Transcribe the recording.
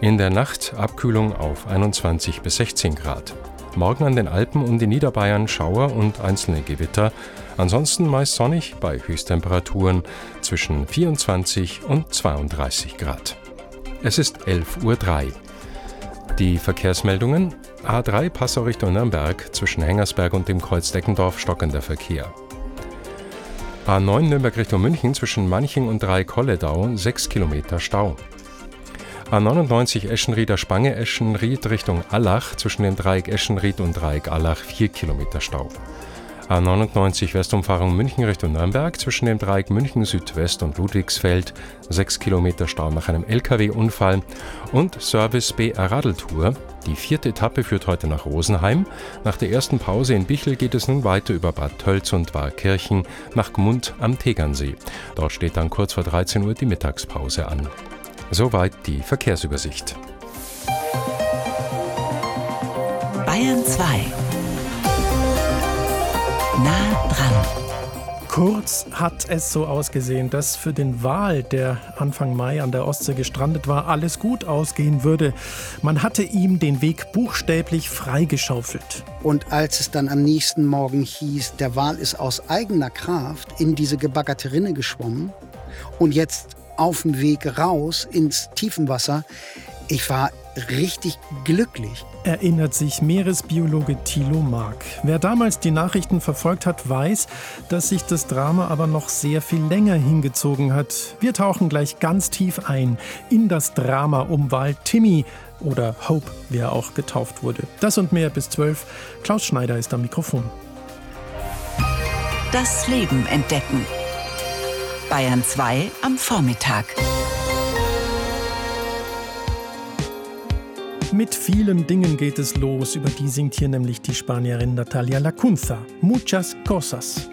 In der Nacht Abkühlung auf 21 bis 16 Grad. Morgen an den Alpen und in Niederbayern Schauer und einzelne Gewitter. Ansonsten meist sonnig bei Höchsttemperaturen zwischen 24 und 32 Grad. Es ist 11:03 Uhr. Die Verkehrsmeldungen: A3 Passau Richtung Nürnberg, zwischen Hengersberg und dem Kreuz Deckendorf stockender Verkehr. A9 Nürnberg Richtung München, zwischen Manching und Dreieck-Holledau 6 Kilometer Stau. A99 Eschenrieder Spange Eschenried Richtung Allach, zwischen dem Dreieck Eschenried und Dreieck Allach 4 Kilometer Stau. A99 Westumfahrung München Richtung Nürnberg, zwischen dem Dreieck München Südwest und Ludwigsfeld 6 Kilometer Stau nach einem LKW-Unfall. Und Service BR Radeltour. Die 4. Etappe führt heute nach Rosenheim. Nach der ersten Pause in Bichl geht es nun weiter über Bad Tölz und Warkirchen nach Gmund am Tegernsee. Dort steht dann kurz vor 13 Uhr die Mittagspause an. Soweit die Verkehrsübersicht. Bayern 2. Nah dran. Kurz hat es so ausgesehen, dass für den Wal, der Anfang Mai an der Ostsee gestrandet war, alles gut ausgehen würde. Man hatte ihm den Weg buchstäblich freigeschaufelt. Und als es dann am nächsten Morgen hieß, der Wal ist aus eigener Kraft in diese gebaggerte Rinne geschwommen und jetzt auf dem Weg raus ins Tiefenwasser, ich war richtig glücklich. Erinnert sich Meeresbiologe Thilo Mark. Wer damals die Nachrichten verfolgt hat, weiß, dass sich das Drama aber noch sehr viel länger hingezogen hat. Wir tauchen gleich ganz tief ein in das Drama um Wal Timmy oder Hope, wie er auch getauft wurde. Das und mehr bis 12. Klaus Schneider ist am Mikrofon. Das Leben entdecken. Bayern 2 am Vormittag. Mit vielen Dingen geht es los, über die singt hier nämlich die Spanierin Natalia Lacunza. Muchas cosas.